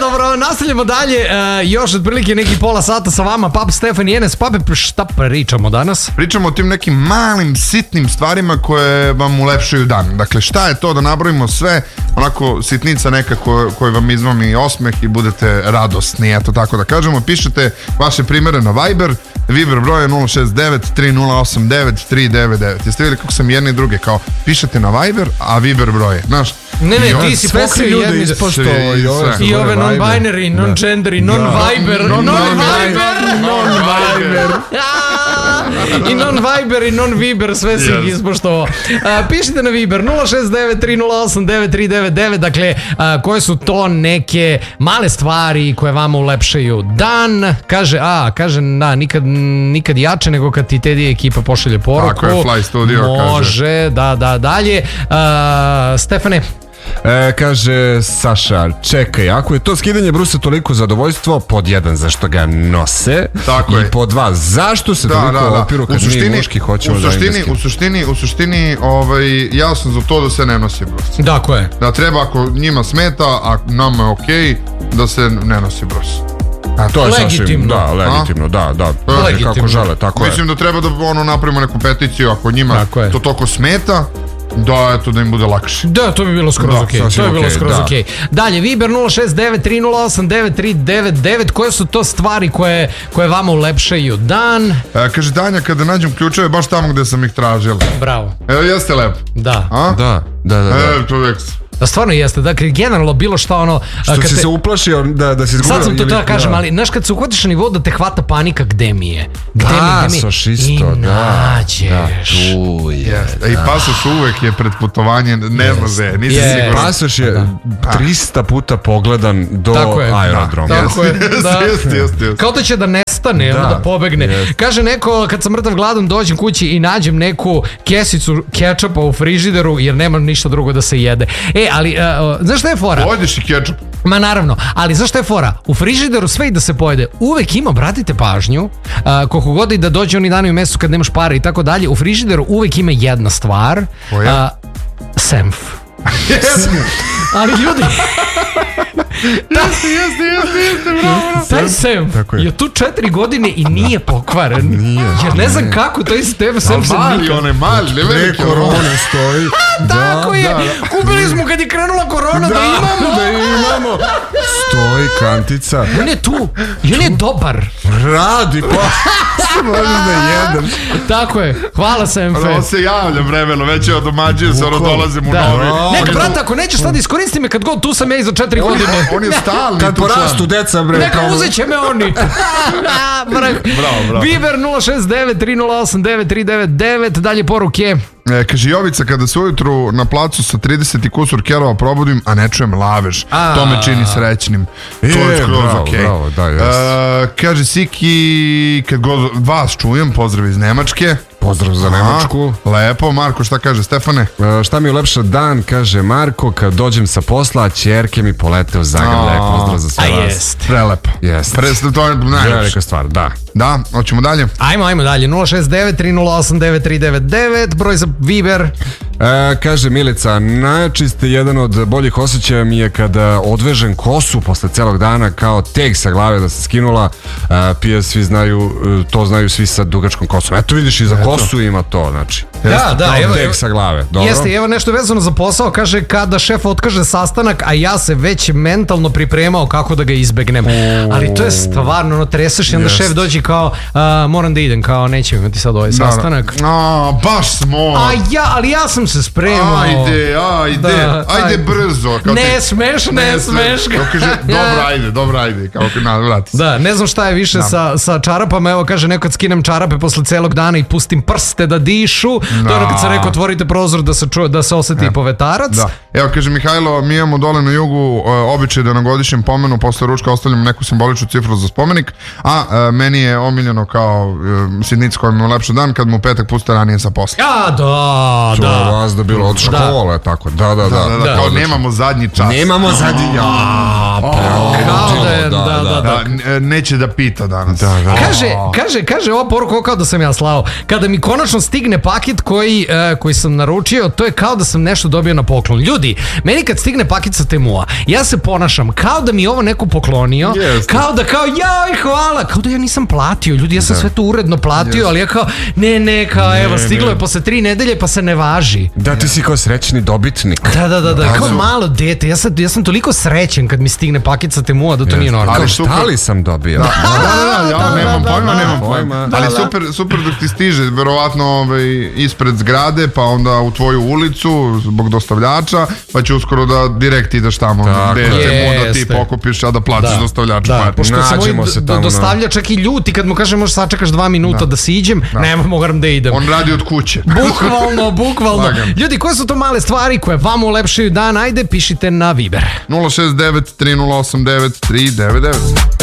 dobro, nastavljamo dalje. Još otprilike neki pola sata sa vama, Pap Stefan i Enes. Pape, šta pričamo danas? Pričamo o tim nekim malim, sitnim stvarima koje vam ulepšaju dan. Dakle, šta je to da nabrojimo sve, onako sitnica neka koja vam izmami osmeh i budete radosni, eto tako da kažemo. Pišete vaše primere na Viber broj je 069 3089 399. Jeste vidjeli kako sam jedne i druge, kao pišete na Viber, a Viber broje, znaš? Ne, ti si pokrio jedni ispoštovao i ove non-binary, non-gender i non-viber i non-viber i non-viber, sve si ih ispoštovao. Pišite na Viber 069 3089 399. Dakle, koje su to neke male stvari koje vama ulepšaju dan? Kaže, da, nikad jače nego kad ti Teddy ekipa pošalje poruku. Tako je, Fly Studio kaže. Može, da, dalje. Stefane? Kaže Saša, čekaj, ako je to skidanje brusa toliko zadovoljstvo, pod 1, zašto ga nose, tako i pod 2, zašto se toliko opiru kad mi muški hoćemo da im u suštini, ja sam za to da se ne nosi brus. Dakle je. Da treba, ako njima smeta, a nama je okej, da se ne nosi brus. To je legitimno. Legitimno, da. Kako žele, tako je. Mislim da treba da napravimo neku peticiju, ako njima to toliko smeta, da, eto, da im bude lakše. Da, to bi bilo skroz okej. To bi bilo skroz okej. Dalje, Viber 069 3089 399. Koje su to stvari koje vama ulepšaju dan? Kaže Danja, kada nađem ključeve baš tamo gde sam ih tražila. Bravo. Evo, jeste lepo. Da. To uvijek. Da, stvarno jeste, dakle, generalno bilo šta ono... Što si se uplašio da si izgubio... Sad sam to da kažem, ali znaš kad se uhvatiš na nivou da te hvata panika, gde mi je? Pasoš isto, i nađeš. Tu je. I pasoš uvek je pred putovanje, ne zna se, nisi siguran. Pasoš je 300 puta pogledan do aerodroma. Tako je, da. Jeste. Kao da će da nestane, da pobegne. Kaže neko, kad sam mrtav gladan, dođem kući i nađem neku kesicu kečapa u frižideru, jer nema ništa drugo da se jede. Ali, znaš šta je fora? Pojedeš i kečup. Ma naravno, ali znaš šta je fora? U frižideru sve i da se pojede, uvek ima, obratite pažnju, koliko god i da dođe oni dani u mesecu kad nemaš para i tako dalje, u frižideru uvek ima jedna stvar. Koja? Senf. Ali ljudi... Jeste, bravo. Taj senf je tu 4 godine i nije pokvaren. Jer ne znam kako, to iz tebe senf se nikad. Mali, ne velike korone stoji. Tako je, kupili smo kad je krenula korona da imamo. Stoji kantica. On je tu, i on je dobar. Radi, pa možeš da jedeš. Tako je, hvala senfe. On se javlja vremeno, već je odomađio se, dolazim u novi. Neka, brate, ako nećeš sad iskoristi me kad god tu sam ja i za 4 godine. On je stalni. Kad porastu deca, bre. Neka uzet će me oni. Bravo. Viber 069 3089 399. Dalje poruke. Kaže Jovica, kada se ujutru na placu sa 30 i kusur kerova probudim, a ne čujem lavež, to me čini srećnim. To je skroz okej. Kaže Siki, kad god vas čujem, pozdrav iz Nemačke. Pozdrav za Nemačku. Lepo, Marko, šta kaže Stefane? Šta mi je ulepša dan, kaže Marko, kad dođem sa posla, ćerke mi polete u Zagrljaj. Pozdrav za sve vas. Prelepo. To je najlepša. Velika stvar, da. Da, hoćemo dalje? Ajmo dalje, 069 3089 399, broj za Viber. Kaže Milica, najjači ste, jedan od boljih osjećaja mi je kada odvežem kosu posle celog dana, kao teg sa glave da se skinula. Svi znaju, to znaju svi sa dugačkom kosom. Eto vidiš, i za kosu ima to, znači. Da, evo. Teg sa glave, dobro. Jeste, evo nešto vezano za posao, kaže kada šef otkaže sastanak, a ja se već mentalno pripremao kako da ga izbegnem. Ali to je stvarno, treseš i onda šef dođe kao, moram da idem, kao nećemo imati sad ovaj sastanak. Baš smo. Ali ja sam se spremao. Ajde brzo. Ne smeš. Dobro, ajde. Da, ne znam šta je više sa čarapama, evo kaže neko, kad skinem čarape posle celog dana i pustim prste da dišu, to je kad se rekao otvorite prozor da se oseti povetarac. Evo kaže Mihajlo, mi imamo dole na jugu običaj da na godišnjem pomenu posle ručka ostavljamo neku simboličnu cifru za spomenik, a meni je omiljeno kao sitnica koja mi je ulepša dan kad mu petak puste ranije sa posla. Da. To je vas da bilo od škole, tako, da. Kao nemamo zadnji čas. Nemamo zadnji, Kao da je, da. Neće da pita danas. Kaže ova poruka kao da sam ja slao. Kada mi konačno stigne paket koji sam naručio, to je kao da sam nešto dobio na poklon. Ljudi, meni kad stigne paket sa Temua, ja se ponašam kao da mi je ovo neko poklonio, kao da jaj, hvala, kao da ja nisam platio. Ljudi, ja sam sve to uredno platio, ali ja kao, ne, evo, stiglo je posle 3 nedelje pa se ne važi. Da, ti si kao srećni dobitnik. Da, kao malo dete. Ja sam toliko srećen kad mi stigne paket sa Temua da to nije normalno. Ali šta li sam dobio? Da, nemam pojma. Ali super dok ti stiže, verovatno ispred zgrade, pa onda u tvoju ulicu zbog dostavljača, pa će uskoro da direkt ideš tamo gde Temu da ti pokupiš, a da plaćaš dostavljaču. Pošto se moj dostavlja čak i ljuti kad mu kaže možeš sačekaš 2 minuta da siđem, nema, moram da idem. On radi od kuće. Bukvalno. Ljudi, koje su to male stvari koje vam ulepšaju dan? Ajde, pišite na Viber. 069 3089 399.